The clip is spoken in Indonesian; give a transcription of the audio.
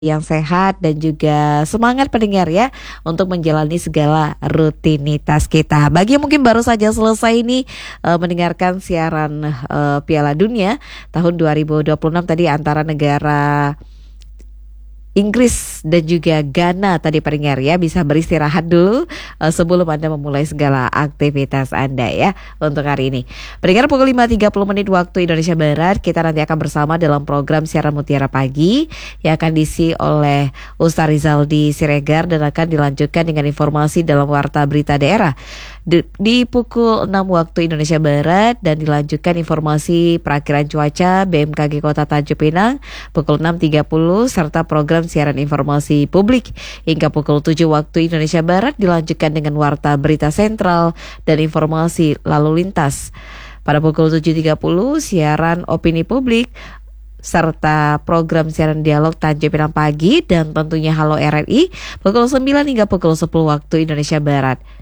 yang sehat dan juga semangat pendengar ya untuk menjalani segala rutinitas kita. Bagi yang mungkin baru saja selesai nih mendengarkan siaran Piala Dunia tahun 2026 tadi antara negara Inggris dan juga Ghana tadi pendengar ya, bisa beristirahat dulu sebelum Anda memulai segala aktivitas Anda ya untuk hari ini. Pendengar, pukul 5.30 waktu Indonesia Barat kita nanti akan bersama dalam program siaran Mutiara Pagi yang akan diisi oleh Ustaz Rizaldi Siregar dan akan dilanjutkan dengan informasi dalam Warta Berita Daerah di pukul 6 waktu Indonesia Barat dan dilanjutkan informasi perakiran cuaca BMKG Kota Tanjung Pinang pukul 6.30 serta program siaran informasi publik hingga pukul 7 waktu Indonesia Barat dilanjutkan dengan Warta Berita Sentral dan informasi lalu lintas. Pada pukul 7.30 siaran opini publik serta program siaran dialog Tanjung Pinang Pagi dan tentunya Halo RRI pukul 9 hingga pukul 10 waktu Indonesia Barat.